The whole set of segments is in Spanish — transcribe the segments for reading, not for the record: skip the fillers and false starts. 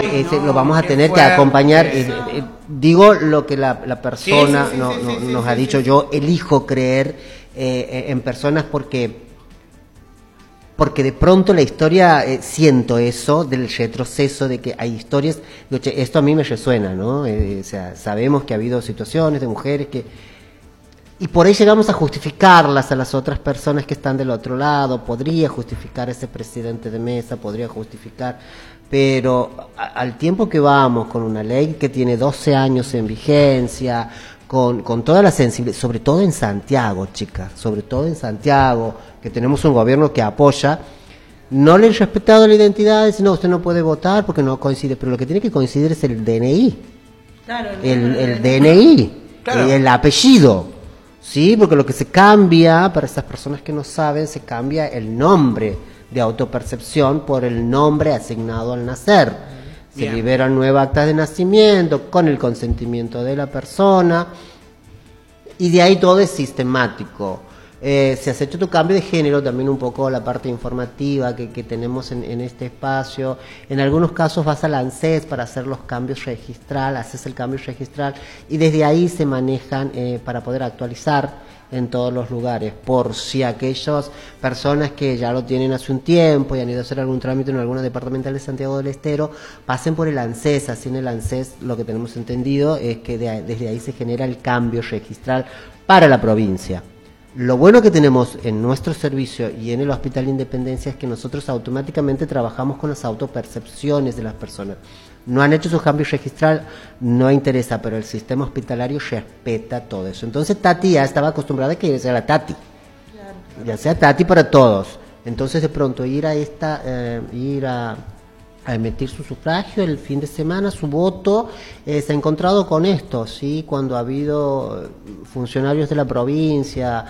lo vamos a tener que acompañar. Digo lo que la persona nos ha dicho. Yo elijo creer en personas porque de pronto la historia, siento eso del retroceso, de que hay historias, digo, che, esto a mí me resuena, ¿no? O sea, sabemos que ha habido situaciones de mujeres que... Y por ahí llegamos a justificarlas a las otras personas que están del otro lado, podría justificar ese presidente de mesa, podría justificar, pero al tiempo que vamos con una ley que tiene 12 años en vigencia, con toda la sensibilidad, sobre todo en Santiago, chicas, sobre todo en Santiago, que tenemos un gobierno que apoya, no le han respetado la identidad, dice, no, usted no puede votar porque no coincide, pero lo que tiene que coincidir es el DNI, claro, el DNI, claro. Y el apellido, ¿sí? Porque lo que se cambia, para estas personas que no saben, se cambia el nombre de autopercepción por el nombre asignado al nacer. Se liberan nuevas actas de nacimiento con el consentimiento de la persona y de ahí todo es sistemático. Se has hecho tu cambio de género, también un poco la parte informativa que tenemos en este espacio. En algunos casos vas al ANSES para hacer los cambios registral, haces el cambio registral y desde ahí se manejan para poder actualizar en todos los lugares, por si aquellas personas que ya lo tienen hace un tiempo y han ido a hacer algún trámite en alguna departamental de Santiago del Estero, pasen por el ANSES. Así en el ANSES lo que tenemos entendido es que desde ahí se genera el cambio registral para la provincia. Lo bueno que tenemos en nuestro servicio y en el Hospital Independencia es que nosotros automáticamente trabajamos con las autopercepciones de las personas. No han hecho su cambio registral, no interesa, pero el sistema hospitalario respeta todo eso. Entonces Tati ya estaba acostumbrada a que sea la Tati, claro. Ya sea Tati para todos. Entonces de pronto ir a emitir su sufragio el fin de semana, su voto, se ha encontrado con esto, ¿sí? Cuando ha habido funcionarios de la provincia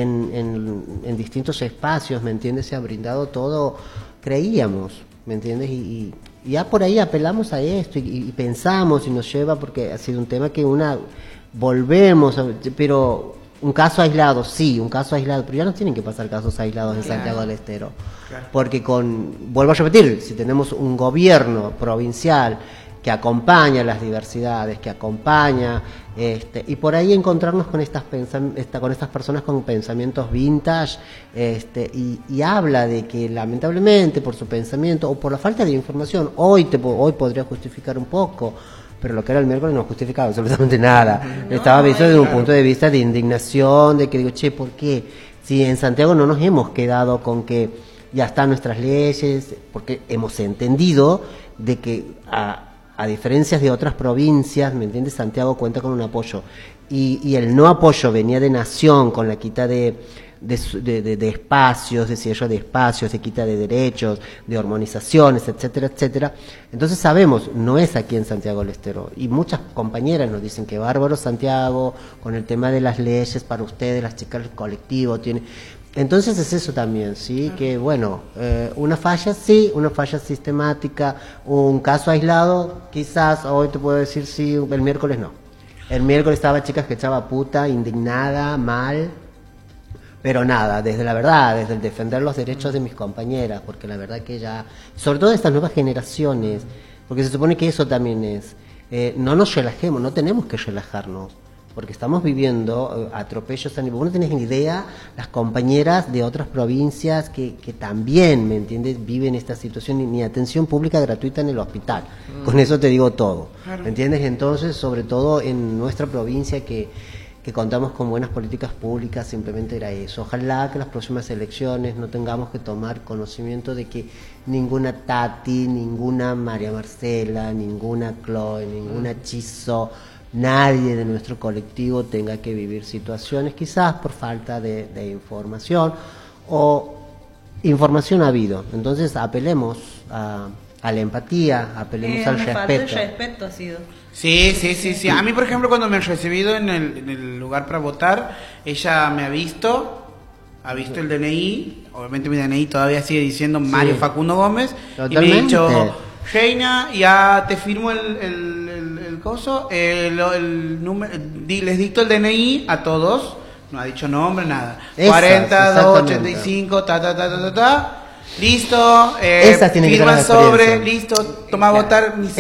en distintos espacios, ¿me entiendes? Se ha brindado todo, creíamos, ¿me entiendes? Y ya por ahí apelamos a esto y pensamos y nos lleva, porque ha sido un tema que volvemos, pero un caso aislado, sí, un caso aislado, pero ya no tienen que pasar casos aislados en Santiago del Estero, porque vuelvo a repetir, si tenemos un gobierno provincial que acompaña las diversidades, que acompaña, y por ahí encontrarnos con estas personas con pensamientos vintage, y habla de que lamentablemente por su pensamiento o por la falta de información, hoy podría justificar un poco, pero lo que era el miércoles no justificaba absolutamente nada. Estaba visto desde un punto de vista de indignación, de que digo, che, ¿por qué? Si en Santiago no nos hemos quedado con que ya están nuestras leyes, porque hemos entendido de que a diferencias de otras provincias, ¿me entiendes? Santiago cuenta con un apoyo. Y el no apoyo venía de Nación, con la quita de espacios, de cierre de espacios, de quita de derechos, de hormonizaciones, etcétera, etcétera. Entonces sabemos, no es aquí en Santiago del Estero. Y muchas compañeras nos dicen que bárbaro Santiago, con el tema de las leyes para ustedes, las chicas del colectivo, tiene... Entonces es eso también, ¿sí? Que bueno, una falla sí, una falla sistemática, un caso aislado, quizás hoy te puedo decir sí, el miércoles no. El miércoles estaba chicas que echaba puta, indignada, mal, pero nada, desde la verdad, desde el defender los derechos de mis compañeras, porque la verdad que ya, sobre todo de estas nuevas generaciones, porque se supone que eso también es, no nos relajemos, no tenemos que relajarnos, porque estamos viviendo atropellos a nivel, vos no tenés ni idea, las compañeras de otras provincias que también, ¿me entiendes?, viven esta situación, ni atención pública gratuita en el hospital, con eso te digo todo, ¿me entiendes? Entonces, sobre todo en nuestra provincia que contamos con buenas políticas públicas, simplemente era eso. Ojalá que las próximas elecciones no tengamos que tomar conocimiento de que ninguna Tati, ninguna María Marcela, ninguna Chloe, ninguna Chizo, nadie de nuestro colectivo tenga que vivir situaciones quizás por falta de información o información ha habido. Entonces apelemos a la empatía, apelemos al respeto. El respeto ha sido. Sí. A mí, por ejemplo, cuando me han recibido en el lugar para votar, ella me ha visto el DNI, obviamente mi DNI todavía sigue diciendo Mario Facundo Gómez, totalmente. Y me ha dicho, Reina, ya te firmo el coso, el número, les dicto el DNI a todos, no ha dicho nombre, nada. 4285, ta. Listo, firma sobre, listo, toma a votar.